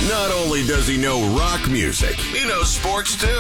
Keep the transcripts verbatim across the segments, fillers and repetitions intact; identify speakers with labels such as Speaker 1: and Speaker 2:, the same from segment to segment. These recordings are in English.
Speaker 1: Not only does he know rock music, he knows sports too.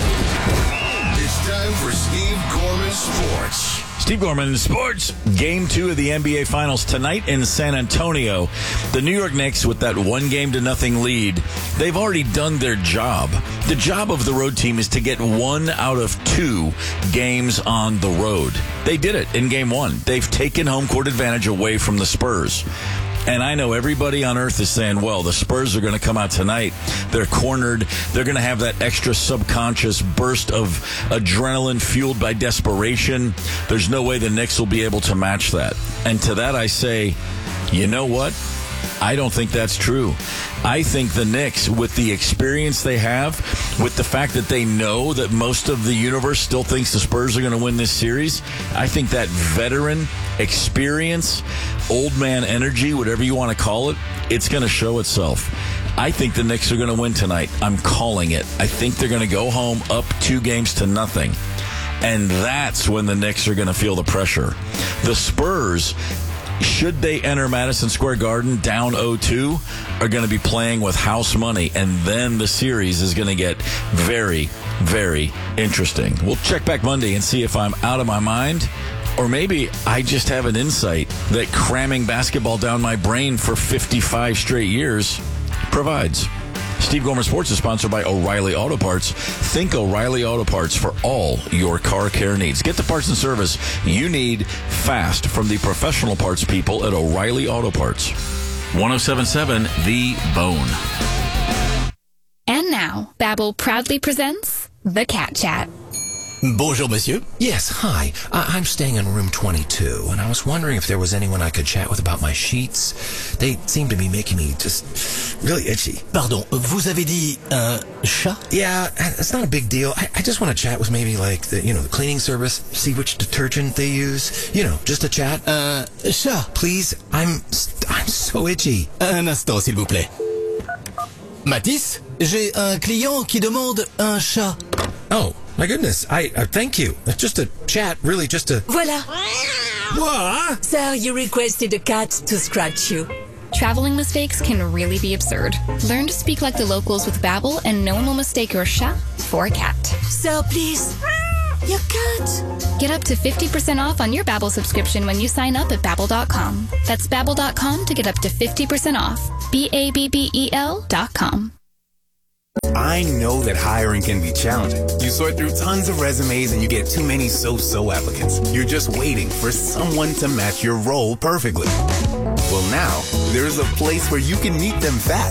Speaker 1: It's time for Steve Gorman Sports.
Speaker 2: Steve Gorman Sports. Game two of the N B A Finals tonight in San Antonio. The New York Knicks, with that one game to nothing lead, they've already done their job. The job of the road team is to get one out of two games on the road. They did it in game one. They've taken home court advantage away from the Spurs. And I know everybody on earth is saying, well, the Spurs are going to come out tonight. They're cornered. They're going to have that extra subconscious burst of adrenaline fueled by desperation. There's no way the Knicks will be able to match that. And to that I say, you know what? I don't think that's true. I think the Knicks, with the experience they have, with the fact that they know that most of the universe still thinks the Spurs are going to win this series, I think that veteran experience, old man energy, whatever you want to call it, it's going to show itself. I think the Knicks are going to win tonight. I'm calling it. I think they're going to go home up two games to nothing. And that's when the Knicks are going to feel the pressure. The Spurs, should they enter Madison Square Garden down oh two, are going to be playing with house money, and then the series is going to get very, very interesting. We'll check back Monday and see if I'm out of my mind, or maybe I just have an insight that cramming basketball down my brain for fifty-five straight years provides. Steve Gorman Sports is sponsored by O'Reilly Auto Parts. Think O'Reilly Auto Parts for all your car care needs. Get the parts and service you need fast from the professional parts people at O'Reilly Auto Parts. one oh seven point seven The Bone.
Speaker 3: And now, Babbel proudly presents The Cat Chat.
Speaker 4: Bonjour, monsieur.
Speaker 5: Yes, hi. I- I'm staying in room twenty-two, and I was wondering if there was anyone I could chat with about my sheets. They seem to be making me just really itchy.
Speaker 4: Pardon, vous avez dit un chat?
Speaker 5: Yeah, it's not a big deal. I, I just want to chat with maybe like the, you know, the cleaning service, see which detergent they use. You know, just a chat.
Speaker 4: Un chat?
Speaker 5: Please, I'm I'm so itchy.
Speaker 4: Un instant, s'il vous plaît. Matisse, j'ai un client qui demande un chat.
Speaker 5: Oh, my goodness. I uh, thank you. Just a chat, really just a...
Speaker 6: Voilà.
Speaker 5: What?
Speaker 6: Sir, you requested a cat to scratch you.
Speaker 3: Traveling mistakes can really be absurd. Learn to speak like the locals with Babbel, and no one will mistake your chat for a cat.
Speaker 6: Sir, please. Your cat.
Speaker 3: Get up to fifty percent off on your Babbel subscription when you sign up at Babbel dot com. That's Babbel dot com to get up to fifty percent off. B A B B E L dot com.
Speaker 7: I know that hiring can be challenging. You sort through tons of resumes and you get too many so-so applicants. You're just waiting for someone to match your role perfectly. Well, now, there's a place where you can meet them fast.